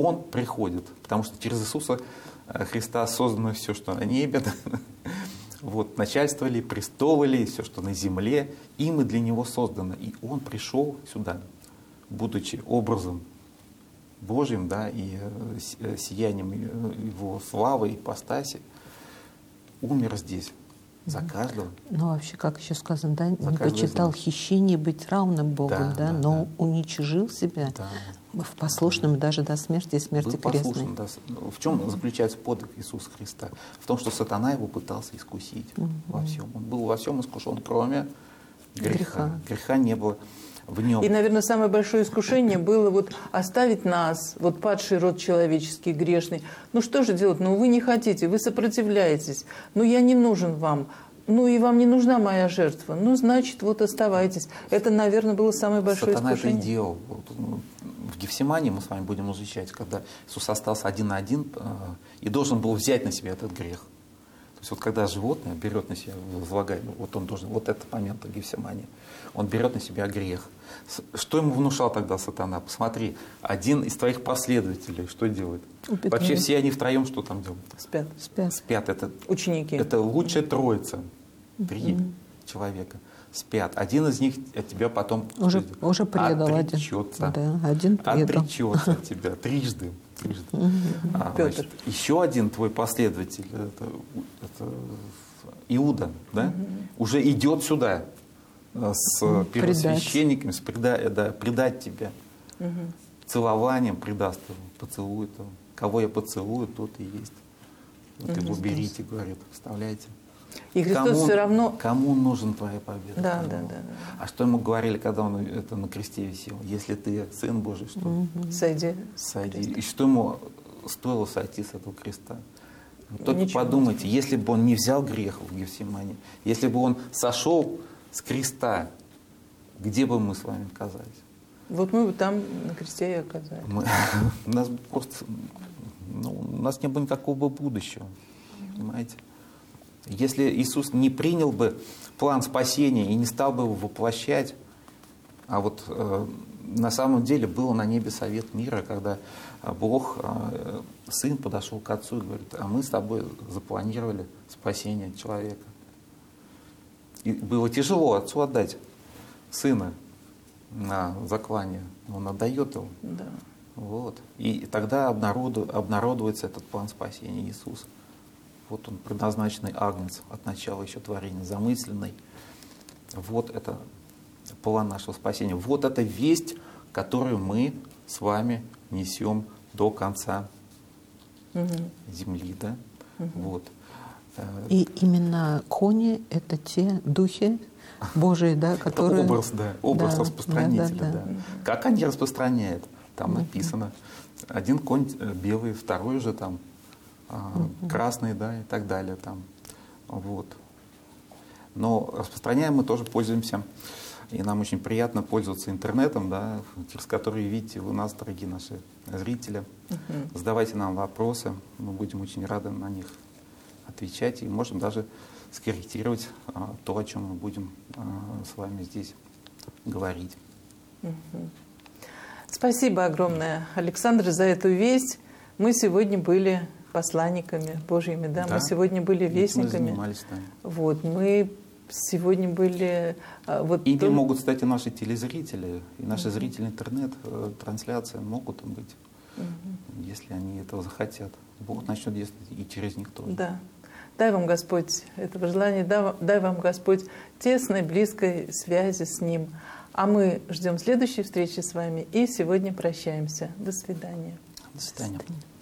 Он приходит, потому что через Иисуса Христа создано все, что на небе, вот, начальство ли, престолы ли, все, что на земле, им и для Него создано. И Он пришел сюда, будучи образом Божьим, да, и сиянием Его славы, ипостаси, умер здесь за каждого. Ну, вообще, как еще сказано, да, не почитал хищение быть равным Богу, да, но уничижил себя в послушном даже до смерти и смерти крестной. Да. В чем заключается подвиг Иисуса Христа? В том, что сатана его пытался искусить во всем. Он был во всем искушен, кроме греха. Греха не было в нем. И, наверное, самое большое искушение было вот оставить нас, вот падший род человеческий, грешный. Ну что же делать? Ну вы не хотите, вы сопротивляетесь. Ну я не нужен вам. Ну и вам не нужна моя жертва. Ну значит, вот оставайтесь. Это, наверное, было самое большое искушение. Сатана это и делал. В Гефсимании мы с вами будем изучать, когда Иисус остался один на один и должен был взять на себя этот грех. То есть вот когда животное берет на себя, возлагает, вот он должен, вот этот момент в Гефсимании, он берет на себя грех. Что ему внушал тогда сатана? Посмотри, один из твоих последователей что делает? Вообще все они втроем что там делают? Спят. Это ученики. Это лучшая троица. 3 человека спят. Один из них от тебя потом уже предал. Отречется. Один предал. Отречется от тебя трижды. Значит, еще один твой последователь, это Иуда, да? Уже идет сюда с первосвященниками, предать тебя. Целованием предаст его, поцелует его. Кого я поцелую, тот и есть. Вот его берите, говорит, вставляйте. И Христос все равно... Кому нужен твоя победа? Да. А что ему говорили, когда он это на кресте висел? Если ты Сын Божий, что? Сойди. И что ему стоило сойти с этого креста? Только подумайте, если бы он не взял грех в Гефсимании, если бы он сошел с креста, где бы мы с вами оказались? Вот мы бы там на кресте и оказались. У нас не было никакого будущего, понимаете? Если Иисус не принял бы план спасения и не стал бы его воплощать, а вот на самом деле был на небе совет мира, когда Бог, Сын, подошел к Отцу и говорит: а мы с тобой запланировали спасение человека. И было тяжело Отцу отдать Сына на заклание, он отдает его. Да. Вот. И тогда обнародуется этот план спасения Иисуса. Вот он, предназначенный агнец от начала еще творения, замысленный. Вот это план нашего спасения. Вот эта весть, которую мы с вами несем до конца земли. Да? Вот. И именно кони — это те духи Божии, да, которые... Это образ распространителя. Да. Как они распространяют? Там написано. Один конь белый, второй же там красный, да, и так далее. Там. Вот. Но распространяем мы тоже пользуемся. И нам очень приятно пользоваться интернетом, да, через который видите вы нас, дорогие наши зрители. Задавайте нам вопросы, мы будем очень рады на них отвечать и можем даже скорректировать то, о чем мы будем с вами здесь говорить. Спасибо огромное, Александр, за эту весть. Мы сегодня были посланниками Божьими, да? Мы сегодня были вестниками. Мы занимались, да. Вот, мы сегодня были... Ими могут стать и наши телезрители, и наши зрители интернет-трансляции могут быть, если они этого захотят. Бог начнет действовать и через них тоже. Да. Дай вам, Господь, этого желания, дай вам, Господь, тесной, близкой связи с Ним. А мы ждем следующей встречи с вами и сегодня прощаемся. До свидания. До свидания.